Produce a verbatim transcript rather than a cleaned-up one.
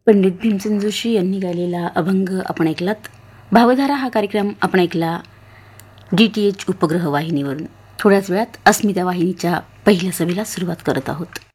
पंडित भीमसेन जोशी यांनी गायलेला अभंग आपण ऐकलात. भावधारा हा कार्यक्रम आपण ऐकला डी टी एच उपग्रह वाहिनीवरून. थोड्याच वेळात अस्मिता वाहिनीच्या पहिल्या सभेला सुरुवात करत आहोत.